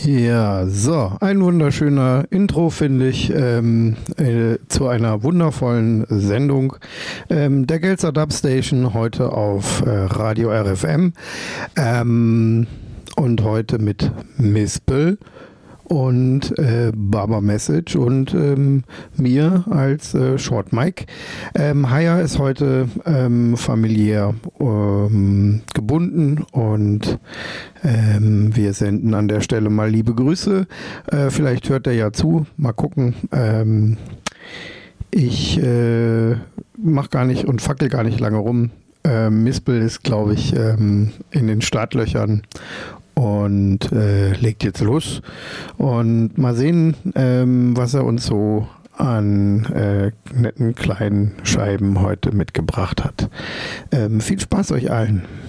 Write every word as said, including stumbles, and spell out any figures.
Ja, so, ein wunderschöner Intro, finde ich, ähm, äh, zu einer wundervollen Sendung ähm, der Gelser Dub Station, heute auf äh, Radio R F M ähm, und heute mit Mispel und äh, Baba Message und ähm, mir als äh, Short Mic. Ähm, Haya ist heute ähm, familiär ähm, gebunden und ähm, wir senden an der Stelle mal liebe Grüße. Äh, vielleicht hört er ja zu, mal gucken. Ähm, ich äh, mach gar nicht und fackel gar nicht lange rum. Ähm, Mispel ist, glaube ich, ähm, in den Startlöchern und äh, legt jetzt los und mal sehen, ähm, was er uns so an äh, netten kleinen Scheiben heute mitgebracht hat. Ähm, viel Spaß euch allen.